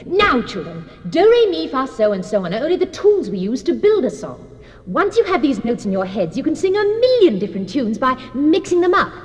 Now, children, do, re, mi, fa, so, and so on are only the tools we use to build a song. Once you have these notes in your heads, you can sing a million different tunes by mixing them up.